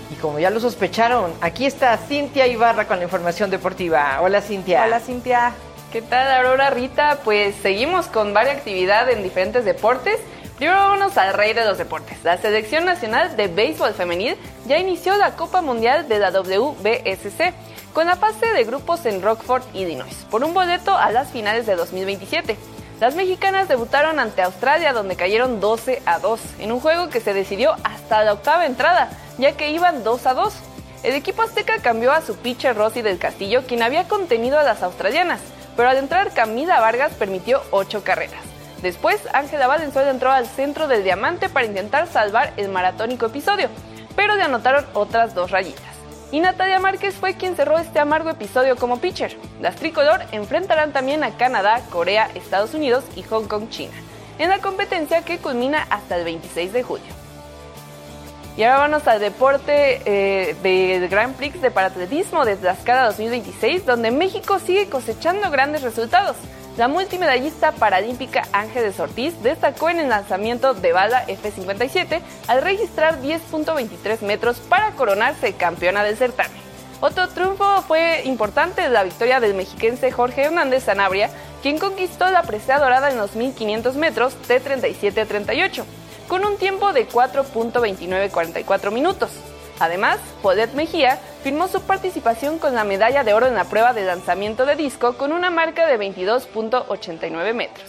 Y como ya lo sospecharon, aquí está Cintia Ibarra con la información deportiva. Hola, Cintia. Hola, Cintia. ¿Qué tal, Aurora, Rita? Pues seguimos con varias actividades en diferentes deportes. Primero vámonos al rey de los deportes. La Selección Nacional de Béisbol Femenil ya inició la Copa Mundial de la WBSC con la fase de grupos en Rockford, Illinois, por un boleto a las finales de 2027. Las mexicanas debutaron ante Australia, donde cayeron 12-2, en un juego que se decidió hasta la octava entrada, ya que iban 2-2. El equipo azteca cambió a su pitcher Rosy del Castillo, quien había contenido a las australianas, pero al entrar Camila Vargas permitió 8 carreras. Después, Ángela Valenzuela entró al centro del diamante para intentar salvar el maratónico episodio, pero le anotaron otras 2 rayitas. Y Natalia Márquez fue quien cerró este amargo episodio como pitcher. Las tricolor enfrentarán también a Canadá, Corea, Estados Unidos y Hong Kong, China, en la competencia que culmina hasta el 26 de julio. Y ahora vamos al deporte del Grand Prix de paratletismo de Tlaxcala 2026, donde México sigue cosechando grandes resultados. La multimedallista paralímpica Ángeles Ortiz destacó en el lanzamiento de bala F57 al registrar 10.23 metros para coronarse campeona del certamen. Otro triunfo fue importante, la victoria del mexiquense Jorge Hernández Sanabria, quien conquistó la presea dorada en los 1500 metros de 37-38, con un tiempo de 4.2944 minutos. Además, Paulette Mejía firmó su participación con la medalla de oro en la prueba de lanzamiento de disco con una marca de 22.89 metros.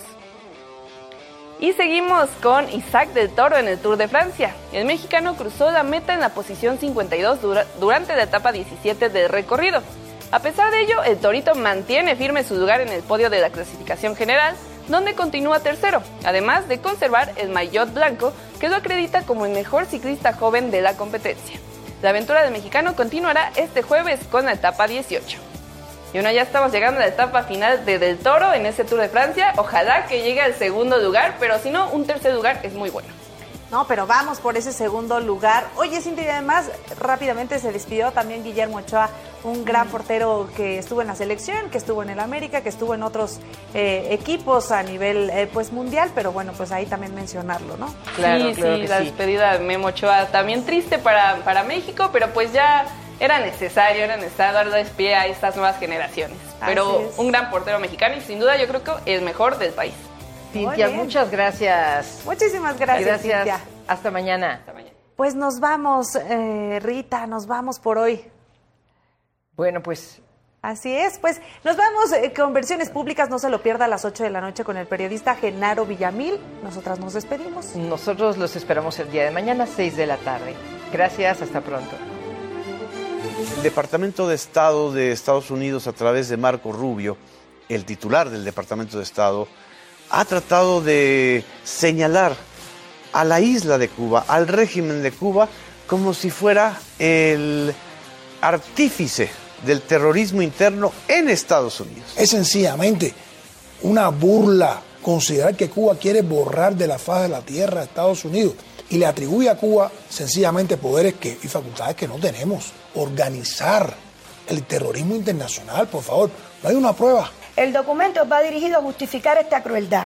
Y seguimos con Isaac del Toro en el Tour de Francia. El mexicano cruzó la meta en la posición 52 durante la etapa 17 del recorrido. A pesar de ello, el torito mantiene firme su lugar en el podio de la clasificación general, donde continúa tercero, además de conservar el maillot blanco que lo acredita como el mejor ciclista joven de la competencia. La aventura del mexicano continuará este jueves con la etapa 18. Y bueno, ya estamos llegando a la etapa final de Del Toro en este Tour de Francia. Ojalá que llegue al segundo lugar, pero si no, un tercer lugar es muy bueno. No, pero vamos por ese segundo lugar. Oye, Cintia, y además rápidamente se despidió también Guillermo Ochoa, un gran portero que estuvo en la selección, que estuvo en el América, que estuvo en otros equipos a nivel pues mundial, pero bueno, pues ahí también mencionarlo, ¿no? Claro, sí, la despedida de Memo Ochoa también triste para México, pero pues ya era necesario darles pie a estas nuevas generaciones. Pero un gran portero mexicano y sin duda yo creo que el mejor del país. Cintia, muchas gracias. Muchísimas gracias, Cintia. Hasta mañana. Hasta mañana. Pues nos vamos, Rita, nos vamos por hoy. Bueno, pues... Así es, pues nos vamos con Versiones Públicas, no se lo pierda a las 8 de la noche con el periodista Genaro Villamil. Nosotras nos despedimos. Nosotros los esperamos el día de mañana, 6 de la tarde. Gracias, hasta pronto. El Departamento de Estado de Estados Unidos, a través de Marco Rubio, el titular del Departamento de Estado, ha tratado de señalar a la isla de Cuba, al régimen de Cuba, como si fuera el artífice del terrorismo interno en Estados Unidos. Es sencillamente una burla considerar que Cuba quiere borrar de la faz de la tierra a Estados Unidos y le atribuye a Cuba sencillamente poderes y facultades que no tenemos. Organizar el terrorismo internacional, por favor, no hay una prueba. El documento va dirigido a justificar esta crueldad.